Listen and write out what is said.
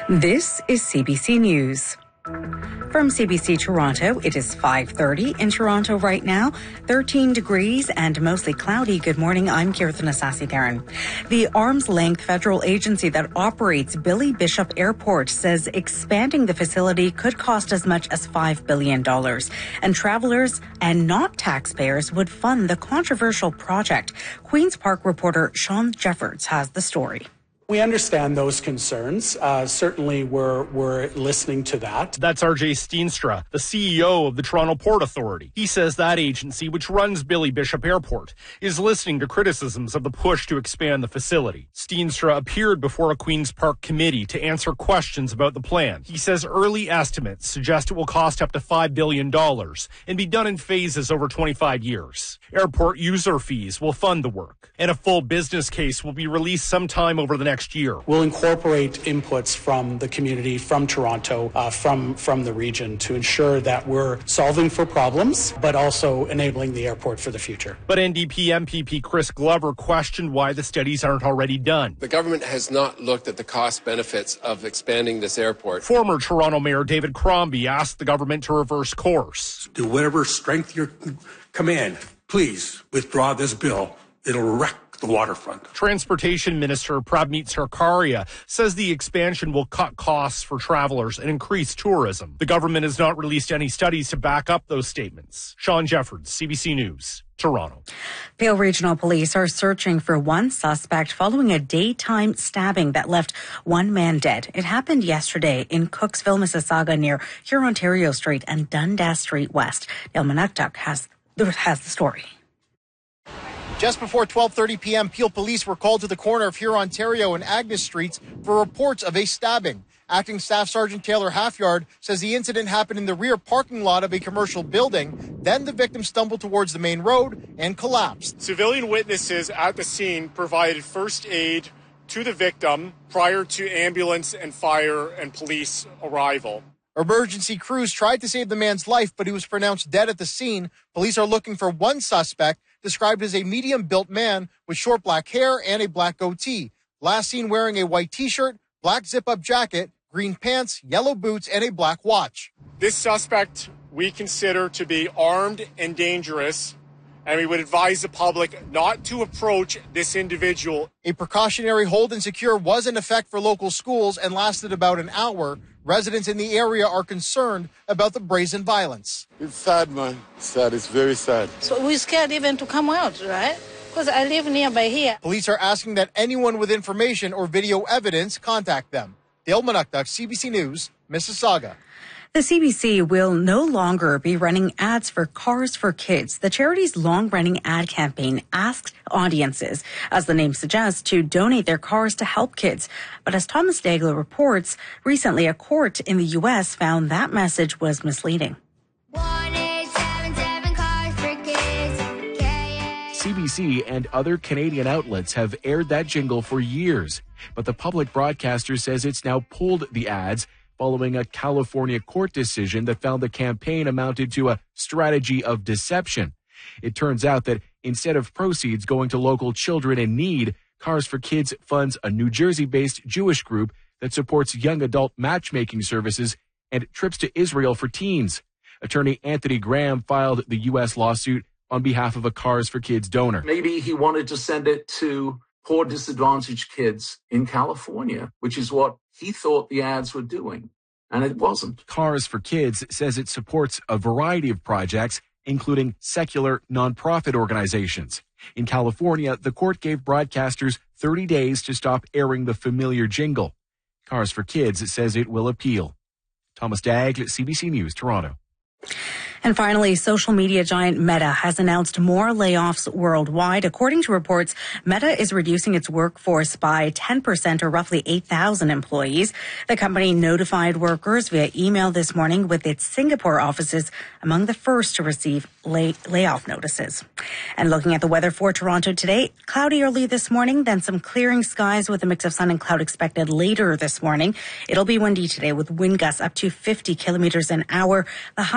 This is CBC News. From CBC Toronto, it is 5:30 in Toronto right now, 13 degrees and mostly cloudy. Good morning, I'm Kirtan Asasi-Theron. The arm's-length federal agency that operates Billy Bishop Airport says expanding the facility could cost as much as $5 billion. And travelers and not taxpayers would fund the controversial project. Queen's Park reporter Sean Jeffords has the story. We understand those concerns. Certainly, we're listening to that. That's RJ Steenstra, the CEO of the Toronto Port Authority. He says that agency, which runs Billy Bishop Airport, is listening to criticisms of the push to expand the facility. Steenstra appeared before a Queen's Park committee to answer questions about the plan. He says early estimates suggest it will cost up to $5 billion and be done in phases over 25 years. Airport user fees will fund the work, and a full business case will be released sometime over the next year. We'll incorporate inputs from the community, from Toronto, from the region to ensure that we're solving for problems, but also enabling the airport for the future. But NDP MPP Chris Glover questioned why the studies aren't already done. The government has not looked at the cost benefits of expanding this airport. Former Toronto Mayor David Crombie asked the government to reverse course. Do whatever strength you command. Please withdraw this bill. It'll wreck the waterfront. Transportation Minister Prabmeet Sarkaria says the expansion will cut costs for travelers and increase tourism. The government has not released any studies to back up those statements. Sean Jeffords, CBC News, Toronto. Peel Regional Police are searching for one suspect following a daytime stabbing that left one man dead. It happened yesterday in Cooksville, Mississauga, near Hurontario Street and Dundas Street West. Dale Manuktuk has the story. Just before 12:30 p.m., Peel Police were called to the corner of Hurontario and Agnes Streets for reports of a stabbing. Acting Staff Sergeant Taylor Halfyard says the incident happened in the rear parking lot of a commercial building. Then the victim stumbled towards the main road and collapsed. Civilian witnesses at the scene provided first aid to the victim prior to ambulance and fire and police arrival. Emergency crews tried to save the man's life, but he was pronounced dead at the scene. Police are looking for one suspect, described as a medium-built man with short black hair and a black goatee. Last seen wearing a white T-shirt, black zip-up jacket, green pants, yellow boots, and a black watch. This suspect we consider to be armed and dangerous, and we would advise the public not to approach this individual. A precautionary hold and secure was in effect for local schools and lasted about an hour. Residents in the area are concerned about the brazen violence. It's sad, man. It's sad. It's very sad. So we're scared even to come out, right? Because I live nearby here. Police are asking that anyone with information or video evidence contact them. Dale Manuktuk, CBC News, Mississauga. The CBC will no longer be running ads for Cars for Kids. The charity's long-running ad campaign asks audiences, as the name suggests, to donate their cars to help kids. But as Thomas Daigle reports, recently a court in the U.S. found that message was misleading. 1877 Cars for Kids. CBC and other Canadian outlets have aired that jingle for years, but the public broadcaster says it's now pulled the ads following a California court decision that found the campaign amounted to a strategy of deception. It turns out that instead of proceeds going to local children in need, Cars for Kids funds a New Jersey-based Jewish group that supports young adult matchmaking services and trips to Israel for teens. Attorney Anthony Graham filed the U.S. lawsuit on behalf of a Cars for Kids donor. Maybe he wanted to send it to poor, disadvantaged kids in California, which is what he thought the ads were doing, and it wasn't. Cars for Kids says it supports a variety of projects, including secular nonprofit organizations. In California, the court gave broadcasters 30 days to stop airing the familiar jingle. Cars for Kids says it will appeal. Thomas Daigle, CBC News, Toronto. And finally, social media giant Meta has announced more layoffs worldwide. According to reports, Meta is reducing its workforce by 10% or roughly 8,000 employees. The company notified workers via email this morning, with its Singapore offices among the first to receive layoff notices. And looking at the weather for Toronto today, cloudy early this morning, then some clearing skies with a mix of sun and cloud expected later this morning. It'll be windy today with wind gusts up to 50 kilometers an hour. The